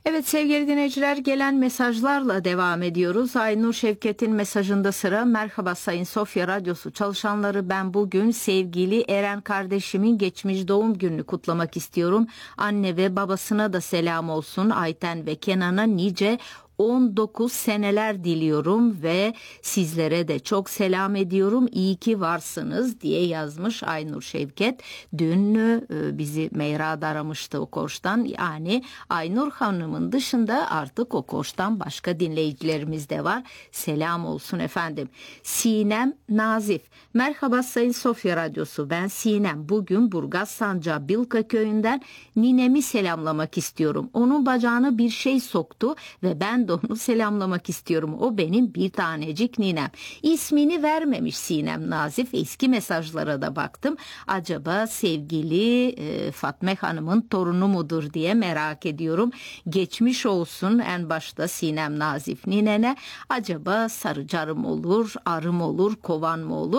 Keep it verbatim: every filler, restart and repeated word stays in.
Evet sevgili dinleyiciler, gelen mesajlarla devam ediyoruz. Aynur Şevket'in mesajında sıra. Merhaba Sayın Sofya Radyosu çalışanları, ben bugün sevgili Eren kardeşimin geçmiş doğum gününü kutlamak istiyorum. Anne ve babasına da selam olsun. Ayten ve Kenan'a nice on dokuz seneler diliyorum ve sizlere de çok selam ediyorum. İyi ki varsınız diye yazmış Aynur Şevket. Dün e, bizi Meyra'da aramıştı o koğuştan. Yani Aynur Hanım'ın dışında artık o koğuştan başka dinleyicilerimiz de var. Selam olsun efendim. Sinem Nazif. Merhaba Sayın Sofya Radyosu. Ben Sinem. Bugün Burgaz Sancağı Bilka köyünden ninemi selamlamak istiyorum. Onun bacağına bir şey soktu ve ben de onu selamlamak istiyorum. O benim bir tanecik ninem. İsmini vermemiş Sinem Nazif. Eski mesajlara da baktım. Acaba sevgili e, Fatme Hanım'ın torunu mudur diye merak ediyorum. Geçmiş olsun en başta Sinem Nazif ninene. Acaba sarıcarım olur, arım olur, kovan mı olur?